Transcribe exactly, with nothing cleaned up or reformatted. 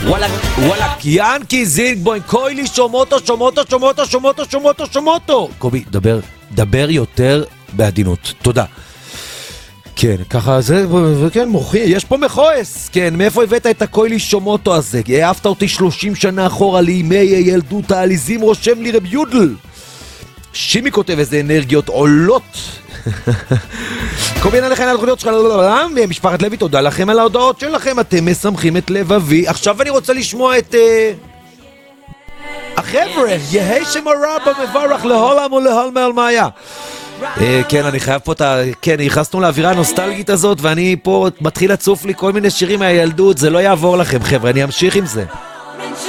וואלה, וואלה, ינקי זינגבוים, קוילי, שומוטו, שומוטו, שומוטו, שומוטו, שומוטו, שומוטו. קובי, דבר, דבר יותר בעדינות. תודה. כן, ככה זה, כן, מוחי, יש פה מחועס. כן, מאיפה הבאת את הקוילי שומוטו הזה? העפת אותי שלושים שנה אחורה לימי הילדות העליזים, רושם לי רב יודל. שימי כותב איזה אנרגיות עולות. קובי, ענה לכם על החודות שלך לעולם, משפחת לוי, תודה לכם על ההודעות שלכם, אתם משמחים את לבבי. עכשיו אני רוצה לשמוע את... החבר'ה, יהי שם הרבה מברך להולם ולהול מעל מאיה. כן, אני חייב פה את ה... כן, נכנסנו לאווירה הנוסטלגית הזאת, ואני פה מתחיל לצוף לי כל מיני שירים מהילדות, זה לא יעבור לכם, חבר'ה, אני אמשיך עם זה.